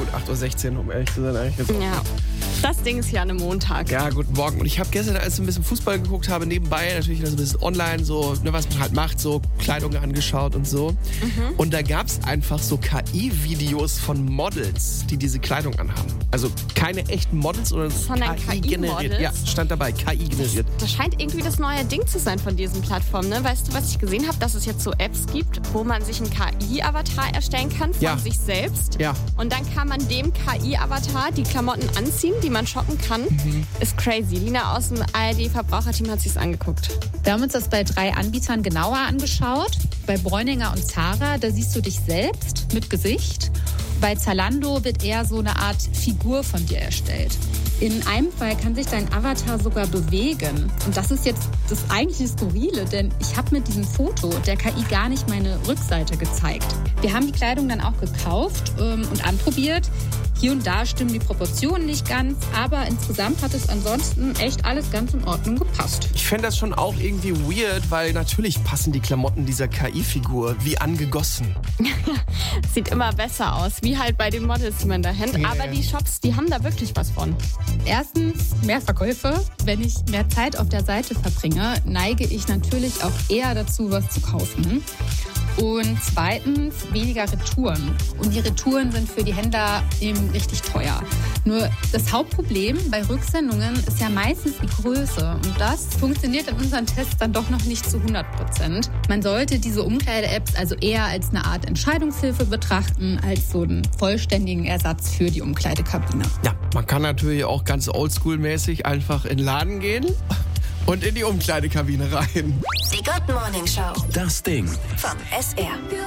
gut, 8.16 Uhr, um ehrlich zu sein. Ja, das Ding ist ja an einem Montag. Ja, guten Morgen. Und ich habe gestern, als ich ein bisschen Fußball geguckt habe, nebenbei natürlich so ein bisschen online, so, ne, was man halt macht, so Kleidung angeschaut und so. Und da gab es einfach so KI-Videos von Models, die diese Kleidung anhaben. Also keine echten Models, sondern KI generiert. Ja, stand dabei, KI generiert. Das scheint irgendwie das neue Ding zu sein von diesen Plattformen. Ne? Weißt du, was ich gesehen habe? Dass es jetzt so Apps gibt, wo man sich einen KI-Avatar erstellen kann von sich selbst. Ja. Und dann kann man dem KI-Avatar die Klamotten anziehen, die man shoppen kann. Ist crazy. Lina aus dem ARD-Verbraucherteam hat sich's angeguckt. Wir haben uns das bei 3 Anbietern genauer angeschaut. Bei Bräuninger und Zara, da siehst du dich selbst mit Gesicht. Bei Zalando wird eher so eine Art Figur von dir erstellt. In einem Fall kann sich dein Avatar sogar bewegen. Und das ist jetzt das eigentliche Skurrile, denn ich habe mit diesem Foto der KI gar nicht meine Rückseite gezeigt. Wir haben die Kleidung dann auch gekauft und anprobiert. Hier und da stimmen die Proportionen nicht ganz, aber insgesamt hat es ansonsten echt alles ganz in Ordnung gepasst. Ich fände das schon auch irgendwie weird, weil natürlich passen die Klamotten dieser KI-Figur wie angegossen. Sieht immer besser aus, wie halt bei den Models, die man da kennt. Yeah. Aber die Shops, die haben da wirklich was von. Erstens, mehr Verkäufe. Wenn ich mehr Zeit auf der Seite verbringe, neige ich natürlich auch eher dazu, was zu kaufen. Und zweitens, weniger Retouren. Und die Retouren sind für die Händler eben richtig teuer. Nur das Hauptproblem bei Rücksendungen ist ja meistens die Größe. Und das funktioniert in unseren Tests dann doch noch nicht zu 100%. Man sollte diese Umkleide-Apps also eher als eine Art Entscheidungshilfe betrachten, als so einen vollständigen Ersatz für die Umkleidekabine. Ja, man kann natürlich auch ganz oldschool-mäßig einfach in den Laden gehen und in die Umkleidekabine rein. Die Good Morning Show. Das Ding. Vom SR.